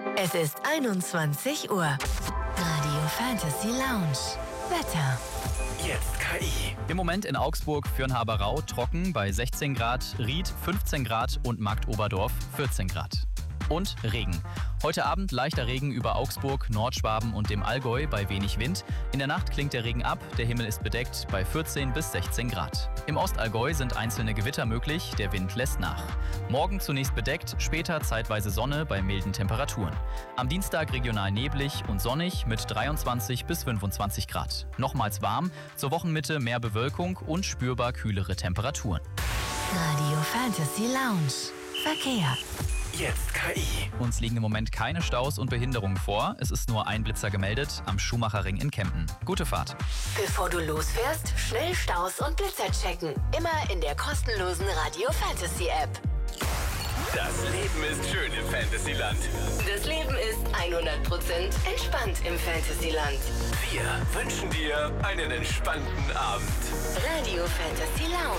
Es ist 21 Uhr. Radio Fantasy Lounge. Wetter. Jetzt KI. Im Moment in Augsburg, Fürnhaberau trocken bei 16 Grad, Ried 15 Grad und Marktoberdorf 14 Grad. Und Regen. Heute Abend leichter Regen über Augsburg, Nordschwaben und dem Allgäu bei wenig Wind. In der Nacht klingt der Regen ab, der Himmel ist bedeckt bei 14 bis 16 Grad. Im Ostallgäu sind einzelne Gewitter möglich, der Wind lässt nach. Morgen zunächst bedeckt, später zeitweise Sonne bei milden Temperaturen. Am Dienstag regional neblig und sonnig mit 23 bis 25 Grad. Nochmals warm, zur Wochenmitte mehr Bewölkung und spürbar kühlere Temperaturen. Radio Fantasy Lounge. Verkehr. Jetzt KI. Uns liegen im Moment keine Staus und Behinderungen vor. Es ist nur ein Blitzer gemeldet am Schumacherring in Kempen. Gute Fahrt. Bevor du losfährst, schnell Staus und Blitzer checken. Immer in der kostenlosen Radio Fantasy App. Das Leben ist schön im Fantasyland. Das Leben ist 100% entspannt im Fantasyland. Wir wünschen dir einen entspannten Abend. Radio Fantasy Lounge.